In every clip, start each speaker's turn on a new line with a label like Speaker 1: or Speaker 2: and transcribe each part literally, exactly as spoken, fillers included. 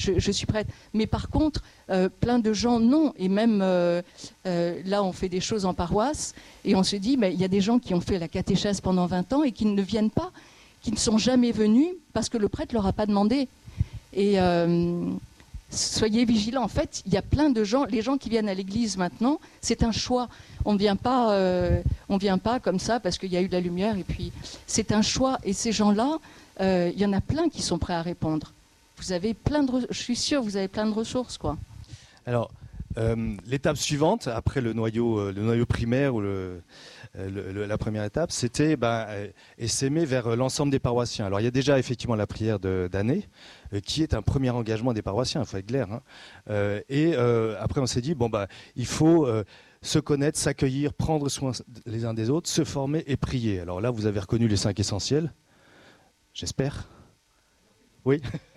Speaker 1: je, je suis prête. Mais par contre, euh, plein de gens, non. Et même euh, euh, là, on fait des choses en paroisse et on se dit, mais il y a des gens qui ont fait la catéchèse pendant vingt ans et qui ne viennent pas, qui ne sont jamais venus parce que le prêtre ne leur a pas demandé. Et euh, soyez vigilants. En fait, il y a plein de gens, les gens qui viennent à l'église maintenant, c'est un choix. On ne vient pas, euh, on vient pas comme ça parce qu'il y a eu de la lumière. Et puis, c'est un choix. Et ces gens-là, euh, il y en a plein qui sont prêts à répondre. Vous avez plein de, je suis sûre, vous avez plein de ressources, quoi.
Speaker 2: Alors, euh, l'étape suivante, après le noyau, euh, le noyau primaire ou le, le, le, la première étape, c'était ben, euh, s'aimer vers l'ensemble des paroissiens. Alors, il y a déjà effectivement la prière d'année, euh, qui est un premier engagement des paroissiens, il faut être clair. Hein. Euh, et euh, après, on s'est dit, bon, bah, il faut euh, se connaître, s'accueillir, prendre soin les uns des autres, se former et prier. Alors là, vous avez reconnu les cinq essentiels, j'espère. Oui,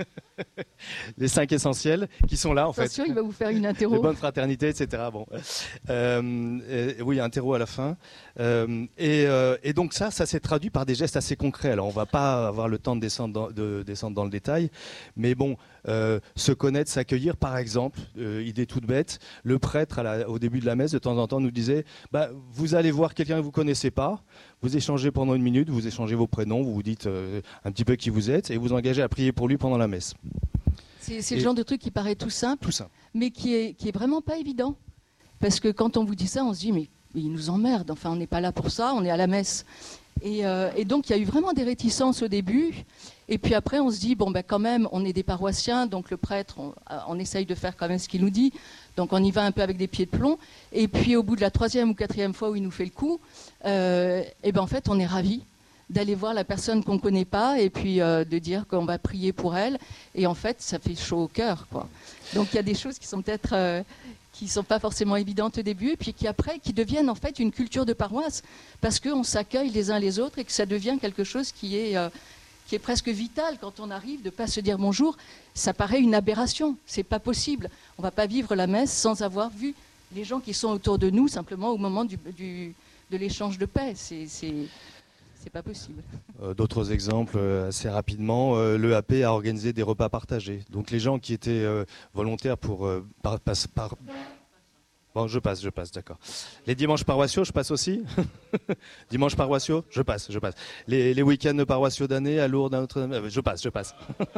Speaker 2: les cinq essentiels qui sont là en fait.
Speaker 1: Attention, il va vous faire une interro.
Speaker 2: Les bonnes fraternités, et cetera. Bon, euh, et, oui, interro à la fin. Euh, et, euh, et donc ça, ça s'est traduit par des gestes assez concrets. Alors on va pas avoir le temps de descendre dans, de descendre dans le détail, mais bon, euh, se connaître, s'accueillir, par exemple, euh, idée toute bête. Le prêtre à la, au début de la messe, de temps en temps, nous disait bah, vous allez voir quelqu'un que vous connaissez pas. Vous échangez pendant une minute, vous échangez vos prénoms, vous vous dites euh, un petit peu qui vous êtes et vous engagez à prier pour lui pendant la messe.
Speaker 1: C'est le genre de truc qui paraît tout simple,
Speaker 2: tout simple.
Speaker 1: mais qui est, qui est vraiment pas évident. Parce que quand on vous dit ça, on se dit mais, mais il nous emmerde, enfin on n'est pas là pour ça, on est à la messe. Et, euh, et donc il y a eu vraiment des réticences au début. Et puis après on se dit, bon ben quand même, on est des paroissiens, donc le prêtre, on, on essaye de faire quand même ce qu'il nous dit. Donc on y va un peu avec des pieds de plomb. Et puis au bout de la troisième ou quatrième fois où il nous fait le coup, euh, et ben en fait on est ravis d'aller voir la personne qu'on ne connaît pas et puis euh, de dire qu'on va prier pour elle. Et en fait, ça fait chaud au cœur, quoi. Donc il y a des choses qui sont peut-être euh, qui sont pas forcément évidentes au début et puis qui après qui deviennent en fait une culture de paroisse parce qu'on s'accueille les uns les autres et que ça devient quelque chose qui est euh, qui est presque vital quand on arrive de pas se dire bonjour. Ça paraît une aberration, c'est pas possible. On va pas vivre la messe sans avoir vu les gens qui sont autour de nous simplement au moment du, du de l'échange de paix. C'est C'est pas possible.
Speaker 2: Euh, D'autres exemples, euh, assez rapidement, euh, l'E A P a organisé des repas partagés. Donc les gens qui étaient euh, volontaires pour... Euh, par, par, par... Bon, je passe, je passe, d'accord. Les dimanches paroissiaux, je passe aussi. Dimanches paroissiaux, je passe, je passe. Les, les week-ends paroissiaux d'année à Lourdes, à Notre-Dame, je passe, je passe.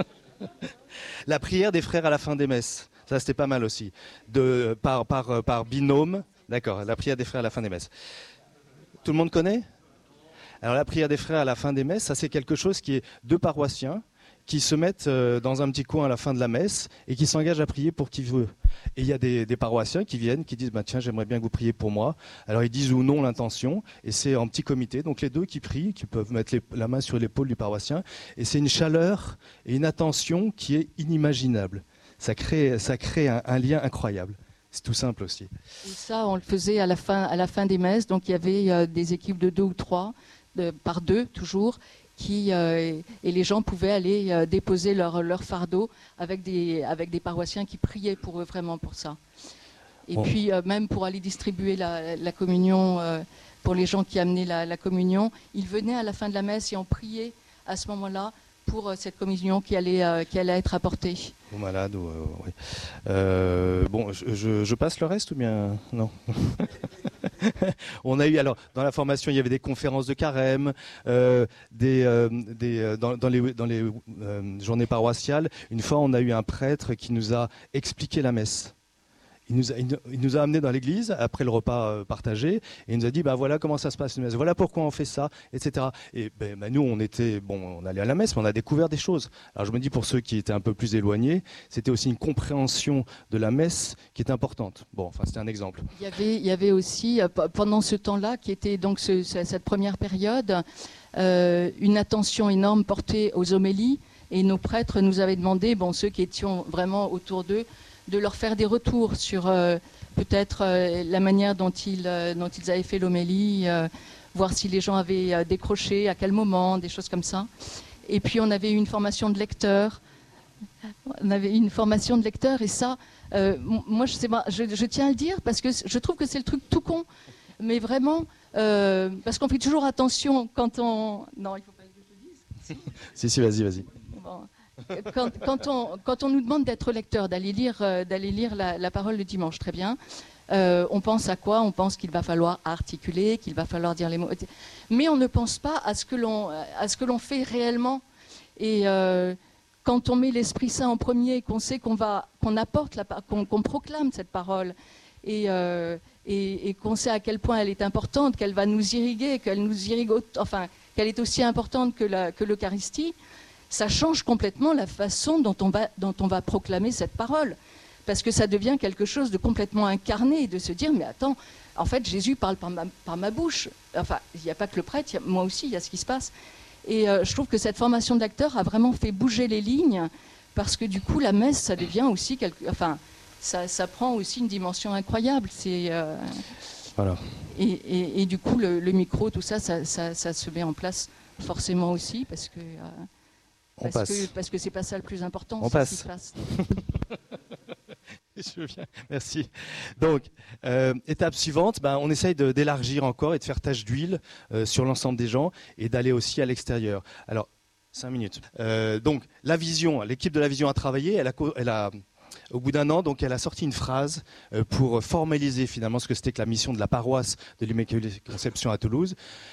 Speaker 2: La prière des frères à la fin des messes, ça c'était pas mal aussi. De, par, par, par binôme, d'accord, la prière des frères à la fin des messes. Tout le monde connaît ? Alors la prière des frères à la fin des messes, ça c'est quelque chose qui est deux paroissiens qui se mettent dans un petit coin à la fin de la messe et qui s'engagent à prier pour qui veut. Et il y a des, des paroissiens qui viennent, qui disent bah, « tiens, j'aimerais bien que vous priez pour moi ». Alors ils disent ou non l'intention et c'est en petit comité. Donc les deux qui prient, qui peuvent mettre les, la main sur l'épaule du paroissien. Et c'est une chaleur et une attention qui est inimaginable. Ça crée, ça crée un, un lien incroyable. C'est tout simple aussi.
Speaker 1: Et ça, on le faisait à la fin, à la fin des messes. Donc il y avait euh, des équipes de deux ou trois. De, par deux toujours, qui, euh, et les gens pouvaient aller euh, déposer leur, leur fardeau avec des, avec des paroissiens qui priaient pour eux vraiment pour ça. Et bon. Puis euh, même pour aller distribuer la, la communion, euh, pour les gens qui amenaient la, la communion, ils venaient à la fin de la messe et on priait à ce moment-là pour euh, cette communion qui allait, euh, qui allait être apportée.
Speaker 2: Aux malades, ou, euh, oui. euh, bon, je, je, je passe le reste ou bien non? On a eu alors dans la formation, il y avait des conférences de carême, euh, des, euh, des dans, dans les dans les euh, journées paroissiales. Une fois, on a eu un prêtre qui nous a expliqué la messe. Il nous, a, il nous a amenés dans l'église après le repas partagé et il nous a dit bah voilà comment ça se passe une messe, voilà pourquoi on fait ça, et cetera. Et ben, ben nous on était bon, on allait à la messe, mais on a découvert des choses. Alors je me dis pour ceux qui étaient un peu plus éloignés, c'était aussi une compréhension de la messe qui est importante. Bon, enfin c'était un exemple.
Speaker 1: Il y avait, il y avait aussi pendant ce temps-là qui était donc ce, cette première période, euh, une attention énorme portée aux homélies et nos prêtres nous avaient demandé, bon ceux qui étions vraiment autour d'eux, de leur faire des retours sur euh, peut-être euh, la manière dont ils, euh, dont ils avaient fait l'homélie, euh, voir si les gens avaient euh, décroché, à quel moment, des choses comme ça. Et puis on avait eu une formation de lecteur. On avait eu une formation de lecteur et ça, euh, moi je, sais pas, je, je tiens à le dire parce que je trouve que c'est le truc tout con, mais vraiment, euh, parce qu'on fait toujours attention quand on... Non, il ne faut pas que je le dise.
Speaker 2: Si, si, vas-y, vas-y.
Speaker 1: Bon. quand, quand, on, quand on nous demande d'être lecteur, d'aller lire, euh, d'aller lire la, la parole le dimanche, très bien. Euh, on pense à quoi? On pense qu'il va falloir articuler, qu'il va falloir dire les mots. Mais on ne pense pas à ce que l'on, à ce que l'on fait réellement. Et euh, quand on met l'Esprit Saint en premier, qu'on sait qu'on va, qu'on apporte, la, qu'on, qu'on proclame cette parole, et, euh, et, et qu'on sait à quel point elle est importante, qu'elle va nous irriguer, qu'elle nous irrigue, enfin, qu'elle est aussi importante que, la, que l'Eucharistie, ça change complètement la façon dont on va, dont on va proclamer cette parole. Parce que ça devient quelque chose de complètement incarné, de se dire, mais attends, en fait, Jésus parle par ma, par ma bouche. Enfin, il n'y a pas que le prêtre, y a, moi aussi, il y a ce qui se passe. Et euh, je trouve que cette formation d'acteur a vraiment fait bouger les lignes, parce que du coup, la messe, ça devient aussi, quelque, enfin, ça, ça prend aussi une dimension incroyable. C'est, euh,
Speaker 2: voilà.
Speaker 1: Et, et, et du coup, le, le micro, tout ça ça, ça, ça se met en place forcément aussi, parce que... Euh,
Speaker 2: On
Speaker 1: parce
Speaker 2: passe.
Speaker 1: Que, parce que c'est pas ça le plus important.
Speaker 2: On passe. passe. Je viens. Merci. Donc, euh, étape suivante, ben, on essaye de, d'élargir encore et de faire tache d'huile euh, sur l'ensemble des gens et d'aller aussi à l'extérieur. Alors, cinq minutes. Euh, donc, la vision, l'équipe de la vision a travaillé. Elle a, elle a, au bout d'un an, donc, elle a sorti une phrase euh, pour formaliser finalement ce que c'était que la mission de la paroisse de l'Immaculée Conception à Toulouse.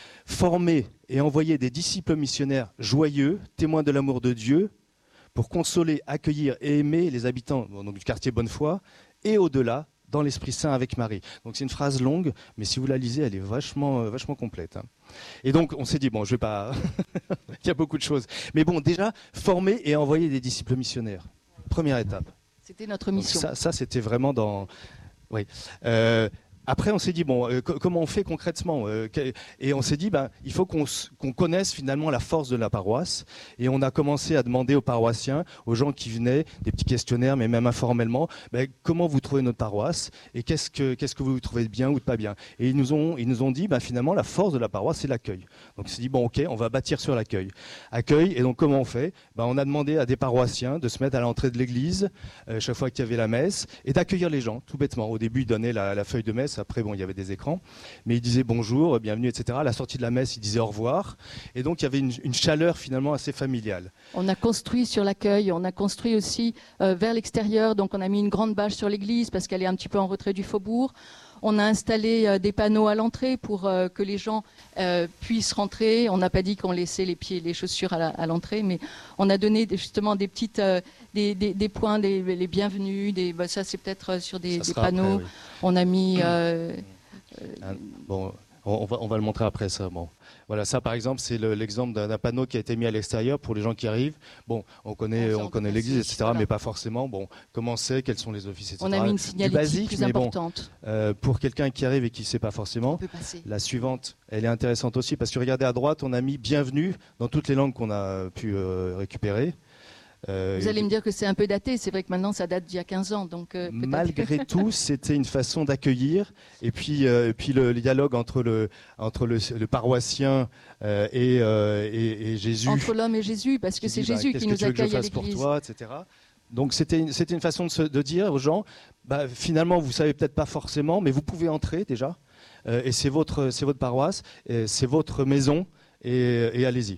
Speaker 2: Former et envoyer des disciples missionnaires joyeux, témoins de l'amour de Dieu, pour consoler, accueillir et aimer les habitants donc, du quartier Bonnefoy et au-delà, dans l'Esprit Saint avec Marie. Donc c'est une phrase longue, mais si vous la lisez, elle est vachement, euh, vachement complète. Hein. Et donc on s'est dit, bon, je vais pas... Il y a beaucoup de choses. Mais bon, déjà, former et envoyer des disciples missionnaires. Première étape.
Speaker 1: C'était notre mission.
Speaker 2: Donc ça, ça, c'était vraiment dans... Oui. Euh, Après, on s'est dit, bon, euh, co- comment on fait concrètement euh, Et on s'est dit, ben, il faut qu'on, s- qu'on connaisse finalement la force de la paroisse. Et on a commencé à demander aux paroissiens, aux gens qui venaient, des petits questionnaires, mais même informellement, ben, comment vous trouvez notre paroisse et qu'est-ce que, qu'est-ce que vous trouvez de bien ou de pas bien. Et ils nous ont, ils nous ont dit, ben, finalement, la force de la paroisse, c'est l'accueil. Donc on s'est dit, bon, ok, on va bâtir sur l'accueil. Accueil, et donc comment on fait ben, On a demandé à des paroissiens de se mettre à l'entrée de l'église, euh, chaque fois qu'il y avait la messe, et d'accueillir les gens, tout bêtement. Au début, ils donnaient la, la feuille de messe. Après, bon, il y avait des écrans, mais il disait bonjour, bienvenue, et cetera. À la sortie de la messe, il disait au revoir. Et donc, il y avait une, une chaleur finalement assez familiale.
Speaker 1: On a construit sur l'accueil, on a construit aussi euh, vers l'extérieur. Donc, on a mis une grande bâche sur l'église parce qu'elle est un petit peu en retrait du faubourg. On a installé euh, des panneaux à l'entrée pour euh, que les gens euh, puissent rentrer. On n'a pas dit qu'on laissait les pieds, les chaussures à, la, à l'entrée, mais on a donné des, justement des petites, euh, des, des, des points, des, les bienvenus. Des, bah, ça, c'est peut-être sur des, des panneaux. Après, oui. On a mis. Euh,
Speaker 2: euh, bon, on va, on va le montrer après ça. Bon. Voilà, ça par exemple, c'est le, l'exemple d'un, d'un panneau qui a été mis à l'extérieur pour les gens qui arrivent. Bon, on connaît, on, on connaît l'église, et cetera, voilà. Mais pas forcément. Bon, comment c'est, quels sont les offices, et cetera.
Speaker 1: On a mis une signalétique basique, plus importante.
Speaker 2: Bon, euh, pour quelqu'un qui arrive et qui ne sait pas forcément, la suivante, elle est intéressante aussi parce que regardez à droite, on a mis bienvenue dans toutes les langues qu'on a pu euh, récupérer.
Speaker 1: Euh, Vous allez me dire que c'est un peu daté, c'est vrai que maintenant ça date d'il y a quinze ans. Donc, euh,
Speaker 2: malgré tout, c'était une façon d'accueillir. Et puis, euh, et puis le, le dialogue entre le, entre le, le paroissien euh, et, euh, et, et Jésus.
Speaker 1: Entre l'homme et Jésus, parce que c'est dit, Jésus bah, qui nous accueille à l'église.
Speaker 2: Pour toi, et cetera. Donc c'était une, c'était une façon de, se, de dire aux gens, bah, finalement vous savez peut-être pas forcément, mais vous pouvez entrer déjà. Euh, et c'est votre, c'est votre paroisse, et c'est votre maison, et, et allez-y.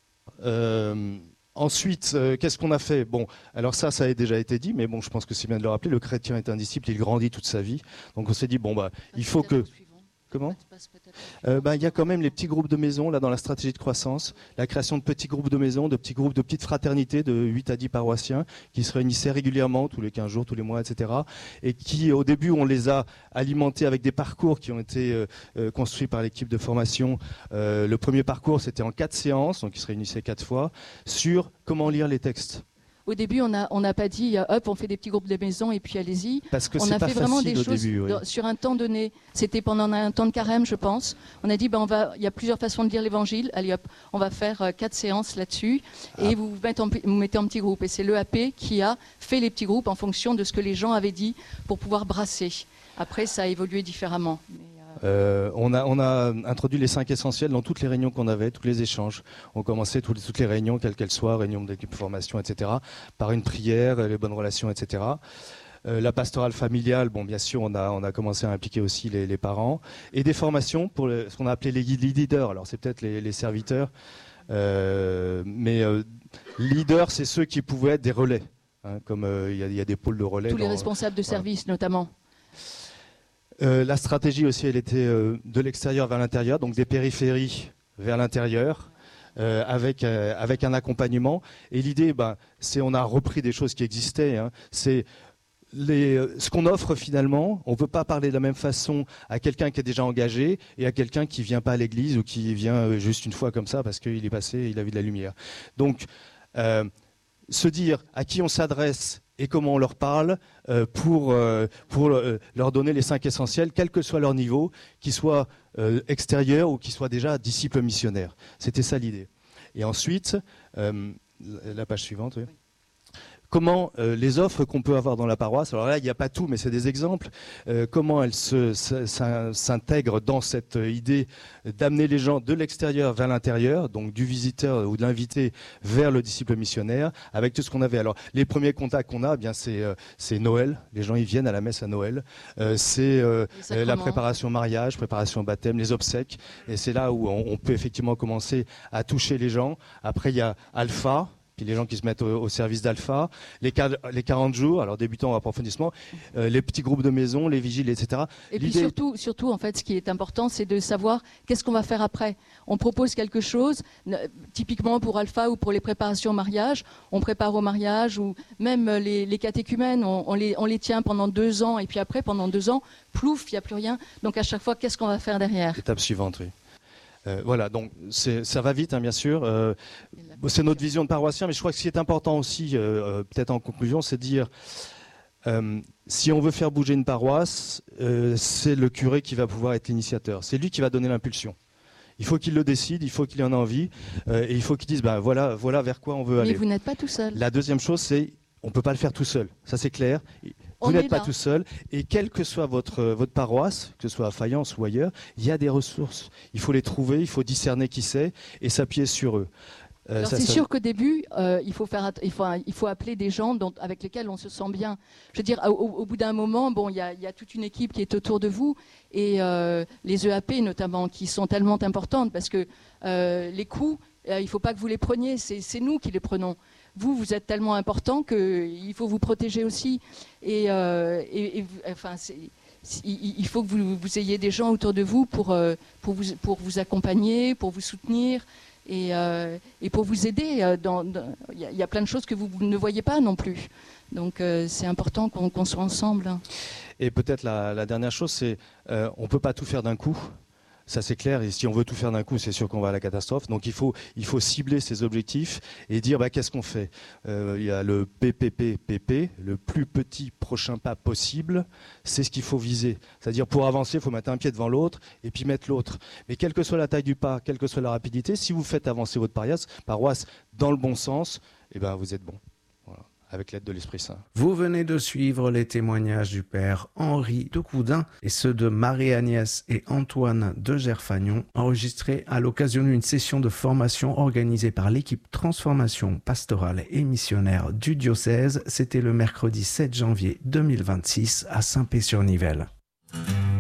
Speaker 2: Euh, Ensuite, euh, qu'est-ce qu'on a fait ? Bon, alors ça, ça a déjà été dit, mais bon, je pense que c'est bien de le rappeler. Le chrétien est un disciple, il grandit toute sa vie. Donc on s'est dit, bon, bah, il faut que... Comment ? euh, bah, y a quand même les petits groupes de maison, là, dans la stratégie de croissance, la création de petits groupes de maison, de petits groupes de petites fraternités de huit à dix paroissiens qui se réunissaient régulièrement, tous les quinze jours, tous les mois, et cetera. Et qui, au début, on les a alimentés avec des parcours qui ont été euh, euh, construits par l'équipe de formation. Euh, le premier parcours, c'était en quatre séances, donc ils se réunissaient quatre fois, sur comment lire les textes.
Speaker 1: Au début, on n'a on a pas dit hop, on fait des petits groupes de maison et puis allez-y.
Speaker 2: Parce que
Speaker 1: on
Speaker 2: c'est
Speaker 1: a
Speaker 2: pas
Speaker 1: fait vraiment
Speaker 2: des
Speaker 1: choses
Speaker 2: début, oui.
Speaker 1: sur un temps donné. C'était pendant un temps de carême, je pense. On a dit ben on va, il y a plusieurs façons de lire l'Évangile. Allez hop, on va faire euh, quatre séances là-dessus et ah. vous vous mettez, en, vous mettez en petits groupes. Et c'est l'E A P qui a fait les petits groupes en fonction de ce que les gens avaient dit pour pouvoir brasser. Après, ça a évolué différemment. Mais,
Speaker 2: Euh, on, a, on a introduit les cinq essentiels dans toutes les réunions qu'on avait, tous les échanges. On commençait toutes, toutes les réunions, quelles qu'elles soient, réunions d'équipe de formation, et cetera, par une prière, les bonnes relations, et cetera. Euh, la pastorale familiale, bon, bien sûr, on a, on a commencé à impliquer aussi les, les parents. Et des formations pour le, ce qu'on a appelé les leaders. Alors, c'est peut-être les, les serviteurs. Euh, mais euh, leader, c'est ceux qui pouvaient être des relais. Hein, comme il euh, y, y a des pôles de relais.
Speaker 1: Tous les
Speaker 2: dans,
Speaker 1: responsables de service, voilà. Notamment.
Speaker 2: Euh, la stratégie aussi, elle était euh, de l'extérieur vers l'intérieur, donc des périphéries vers l'intérieur, euh, avec, euh, avec un accompagnement. Et l'idée, ben, c'est on a repris des choses qui existaient. Hein, c'est les, ce qu'on offre finalement. On ne peut pas parler de la même façon à quelqu'un qui est déjà engagé et à quelqu'un qui ne vient pas à l'église ou qui vient juste une fois comme ça parce qu'il est passé, il a vu de la lumière. Donc, euh, se dire à qui on s'adresse et comment on leur parle euh, pour, euh, pour euh, leur donner les cinq essentiels, quel que soit leur niveau, qu'ils soient euh, extérieurs ou qu'ils soient déjà disciples missionnaires. C'était ça l'idée. Et ensuite, euh, la page suivante, oui. Comment euh, les offres qu'on peut avoir dans la paroisse, alors là il n'y a pas tout mais c'est des exemples, euh, comment elles se, s'intègrent dans cette idée d'amener les gens de l'extérieur vers l'intérieur, donc du visiteur ou de l'invité vers le disciple missionnaire, avec tout ce qu'on avait. Alors les premiers contacts qu'on a, eh bien c'est euh, c'est Noël, les gens ils viennent à la messe à Noël, euh, c'est euh, la préparation mariage, préparation baptême, les obsèques, et c'est là où on, on peut effectivement commencer à toucher les gens. Après il y a Alpha, les gens qui se mettent au, au service d'Alpha, les, les quarante jours, alors débutant en approfondissement, euh, les petits groupes de maison, les vigiles, et cetera.
Speaker 1: Et puis surtout, surtout, en fait, ce qui est important, c'est de savoir qu'est-ce qu'on va faire après. On propose quelque chose, typiquement pour Alpha ou pour les préparations au mariage, on prépare au mariage, ou même les, les catéchumènes, on, on, les, on les tient pendant deux ans, et puis après, pendant deux ans, plouf, il n'y a plus rien. Donc à chaque fois, qu'est-ce qu'on va faire derrière ?
Speaker 2: Étape suivante, oui. Euh, voilà, donc ça va vite, hein, bien sûr. Euh, c'est notre vision de paroissien, mais je crois que ce qui est important aussi, euh, peut-être en conclusion, c'est de dire euh, si on veut faire bouger une paroisse, euh, c'est le curé qui va pouvoir être l'initiateur. C'est lui qui va donner l'impulsion. Il faut qu'il le décide, il faut qu'il en ait envie, euh, et il faut qu'il dise ben, voilà, voilà vers quoi on veut
Speaker 1: mais
Speaker 2: aller.
Speaker 1: Mais vous n'êtes pas tout seul.
Speaker 2: La deuxième chose, c'est on ne peut pas le faire tout seul. Ça, c'est clair. Vous n'êtes pas tout seul. Et quelle que soit votre, votre paroisse, que ce soit à Fayence ou ailleurs, il y a des ressources. Il faut les trouver, il faut discerner qui c'est et s'appuyer sur eux.
Speaker 1: Euh, c'est ça... sûr qu'au début, euh, il, faut faire, il, faut, il faut appeler des gens dont, avec lesquels on se sent bien. Je veux dire, au, au bout d'un moment, bon, il y a, y a toute une équipe qui est autour de vous et euh, les E A P notamment, qui sont tellement importantes parce que euh, les coûts, euh, il ne faut pas que vous les preniez, c'est nous qui les prenons. Vous, vous êtes tellement important qu'il faut vous protéger aussi. Et, euh, et, et enfin, il, il faut que vous, vous ayez des gens autour de vous pour, euh, pour, vous, pour vous accompagner, pour vous soutenir et, euh, et pour vous aider. Dans, dans, il y a, il y a plein de choses que vous, vous ne voyez pas non plus. Donc, euh, c'est important qu'on qu'on soit ensemble.
Speaker 2: Et peut-être la, la dernière chose, c'est euh, on ne peut pas tout faire d'un coup. Ça, c'est clair. Et si on veut tout faire d'un coup, c'est sûr qu'on va à la catastrophe. Donc, il faut, il faut cibler ses objectifs et dire bah, qu'est-ce qu'on fait. Euh, il y a le P P P P P, le plus petit prochain pas possible. C'est ce qu'il faut viser. C'est-à-dire, pour avancer, il faut mettre un pied devant l'autre et puis mettre l'autre. Mais quelle que soit la taille du pas, quelle que soit la rapidité, si vous faites avancer votre paroisse, paroisse dans le bon sens, eh ben, vous êtes bon. Voilà. Avec l'aide de l'Esprit Saint.
Speaker 3: Vous venez de suivre les témoignages du père Henri de Coudin et ceux de Marie-Agnès et Antoine de Gerfagnon, enregistrés à l'occasion d'une session de formation organisée par l'équipe Transformation pastorale et missionnaire du diocèse. C'était le mercredi sept janvier deux mille vingt-six à Saint-Pé-sur-Nivelle.